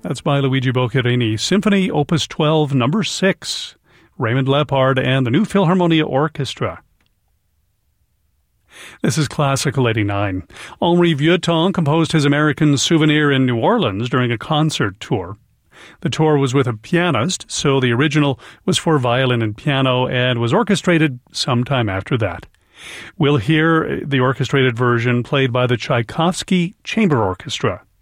That's by Luigi Boccherini. Symphony Opus 12, Number 6, Raymond Lepard and the New Philharmonia Orchestra. This is Classical 89. Henri Vieuxtemps composed his American Souvenir in New Orleans during a concert tour. The tour was with a pianist, so the original was for violin and piano and was orchestrated sometime after that. We'll hear the orchestrated version played by the Tchaikovsky Chamber Orchestra.